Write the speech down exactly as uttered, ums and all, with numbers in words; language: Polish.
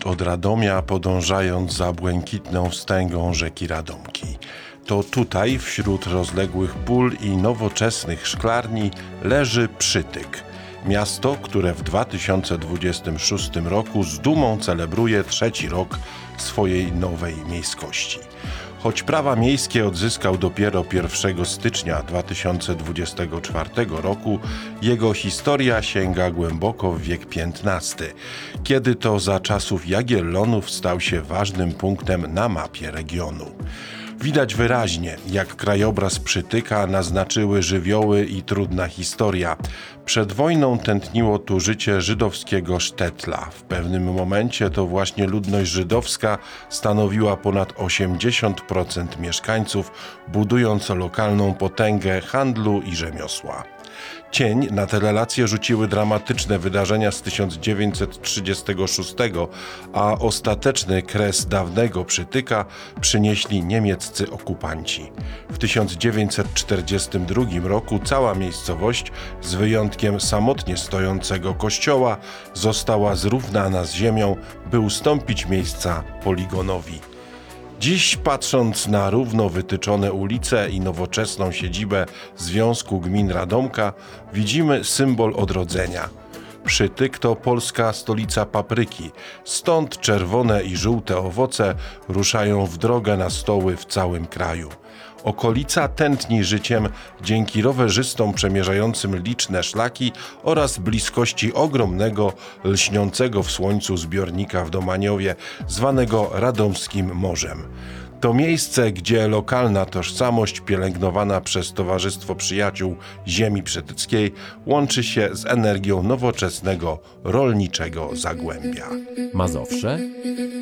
od Radomia, podążając za błękitną wstęgą rzeki Radomki. To tutaj, wśród rozległych pól i nowoczesnych szklarni, leży Przytyk. Miasto, które w dwa tysiące dwudziestym szóstym roku z dumą celebruje trzeci rok swojej nowej miejskości. Choć prawa miejskie odzyskał dopiero pierwszego stycznia dwa tysiące dwudziestego czwartego roku, jego historia sięga głęboko w wiek piętnasty, kiedy to za czasów Jagiellonów stał się ważnym punktem na mapie regionu. Widać wyraźnie, jak krajobraz Przytyka naznaczyły żywioły i trudna historia. Przed wojną tętniło tu życie żydowskiego sztetla. W pewnym momencie to właśnie ludność żydowska stanowiła ponad osiemdziesiąt procent mieszkańców, budując lokalną potęgę handlu i rzemiosła. Cień na te relacje rzuciły dramatyczne wydarzenia z tysiąc dziewięćset trzydziestego szóstego, a ostateczny kres dawnego Przytyka przynieśli niemieccy okupanci. W tysiąc dziewięćset czterdziestym drugim roku cała miejscowość, z wyjątkiem samotnie stojącego kościoła, została zrównana z ziemią, by ustąpić miejsca poligonowi. Dziś, patrząc na równo wytyczone ulice i nowoczesną siedzibę Związku Gmin Radomka, widzimy symbol odrodzenia. Przytyk to polska stolica papryki, stąd czerwone i żółte owoce ruszają w drogę na stoły w całym kraju. Okolica tętni życiem dzięki rowerzystom przemierzającym liczne szlaki oraz bliskości ogromnego, lśniącego w słońcu zbiornika w Domaniowie, zwanego Radomskim Morzem. To miejsce, gdzie lokalna tożsamość pielęgnowana przez Towarzystwo Przyjaciół Ziemi Przytyckiej łączy się z energią nowoczesnego, rolniczego Zagłębia. Mazowsze